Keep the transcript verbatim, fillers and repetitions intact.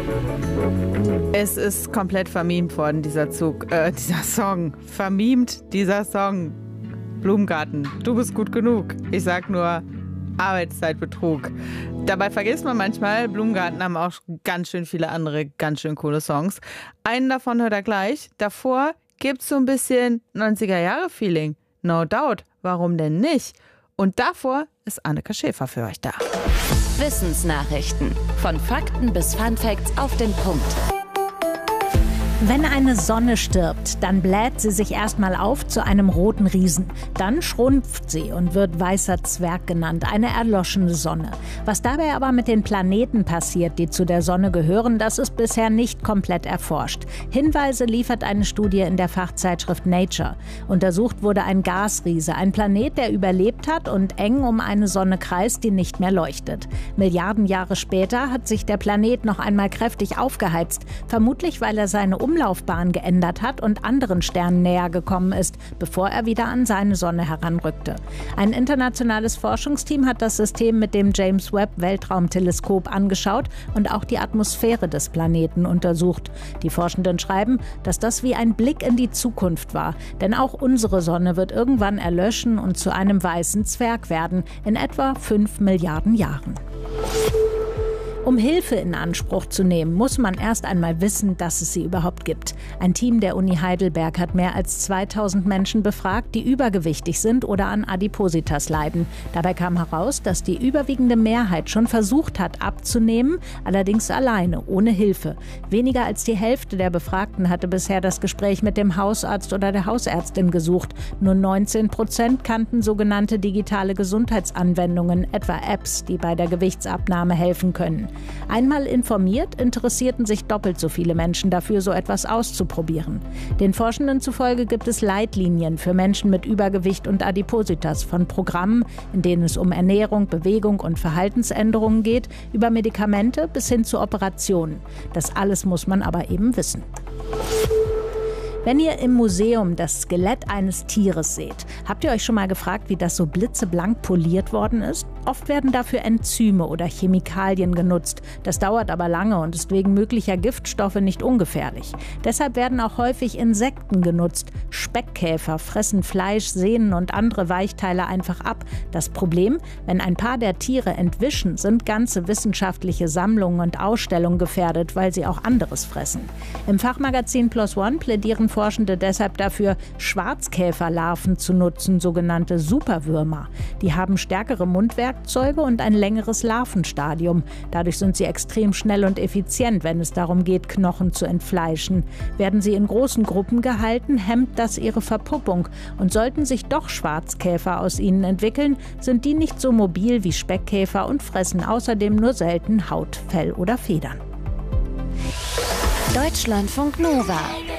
Es ist komplett vermimt worden, dieser Zug, äh, dieser Song. Vermimt, dieser Song. Blumengarten, du bist gut genug. Ich sag nur Arbeitszeitbetrug. Dabei vergisst man manchmal, Blumengarten haben auch ganz schön viele andere ganz schön coole Songs. Einen davon hört er gleich. Davor gibt's so ein bisschen neunziger-Jahre-Feeling. No doubt. Warum denn nicht? Und davor ist Anneke Schäfer für euch da. Wissensnachrichten. Von Fakten bis Funfacts auf den Punkt. Wenn eine Sonne stirbt, dann bläht sie sich erstmal auf zu einem roten Riesen. Dann schrumpft sie und wird weißer Zwerg genannt, eine erloschene Sonne. Was dabei aber mit den Planeten passiert, die zu der Sonne gehören, das ist bisher nicht komplett erforscht. Hinweise liefert eine Studie in der Fachzeitschrift Nature. Untersucht wurde ein Gasriese, ein Planet, der überlebt hat und eng um eine Sonne kreist, die nicht mehr leuchtet. Milliarden Jahre später hat sich der Planet noch einmal kräftig aufgeheizt, vermutlich weil er seine Umlaufbahn geändert hat und anderen Sternen näher gekommen ist, bevor er wieder an seine Sonne heranrückte. Ein internationales Forschungsteam hat das System mit dem James Webb Weltraumteleskop angeschaut und auch die Atmosphäre des Planeten untersucht. Die Forschenden schreiben, dass das wie ein Blick in die Zukunft war, denn auch unsere Sonne wird irgendwann erlöschen und zu einem weißen Zwerg werden, in etwa fünf Milliarden Jahren. Um Hilfe in Anspruch zu nehmen, muss man erst einmal wissen, dass es sie überhaupt gibt. Ein Team der Uni Heidelberg hat mehr als zweitausend Menschen befragt, die übergewichtig sind oder an Adipositas leiden. Dabei kam heraus, dass die überwiegende Mehrheit schon versucht hat, abzunehmen, allerdings alleine, ohne Hilfe. Weniger als die Hälfte der Befragten hatte bisher das Gespräch mit dem Hausarzt oder der Hausärztin gesucht. Nur neunzehn Prozent kannten sogenannte digitale Gesundheitsanwendungen, etwa Apps, die bei der Gewichtsabnahme helfen können. Einmal informiert, interessierten sich doppelt so viele Menschen dafür, so etwas auszuprobieren. Den Forschenden zufolge gibt es Leitlinien für Menschen mit Übergewicht und Adipositas, von Programmen, in denen es um Ernährung, Bewegung und Verhaltensänderungen geht, über Medikamente bis hin zu Operationen. Das alles muss man aber eben wissen. Wenn ihr im Museum das Skelett eines Tieres seht, habt ihr euch schon mal gefragt, wie das so blitzeblank poliert worden ist? Oft werden dafür Enzyme oder Chemikalien genutzt. Das dauert aber lange und ist wegen möglicher Giftstoffe nicht ungefährlich. Deshalb werden auch häufig Insekten genutzt. Speckkäfer fressen Fleisch, Sehnen und andere Weichteile einfach ab. Das Problem, wenn ein paar der Tiere entwischen, sind ganze wissenschaftliche Sammlungen und Ausstellungen gefährdet, weil sie auch anderes fressen. Im Fachmagazin Plus One plädieren Forschende deshalb dafür, Schwarzkäferlarven zu nutzen, sogenannte Superwürmer. Die haben stärkere Mundwerkzeuge und ein längeres Larvenstadium. Dadurch sind sie extrem schnell und effizient, wenn es darum geht, Knochen zu entfleischen. Werden sie in großen Gruppen gehalten, hemmt das ihre Verpuppung. Und sollten sich doch Schwarzkäfer aus ihnen entwickeln, sind die nicht so mobil wie Speckkäfer und fressen außerdem nur selten Haut, Fell oder Federn. Deutschlandfunk Nova.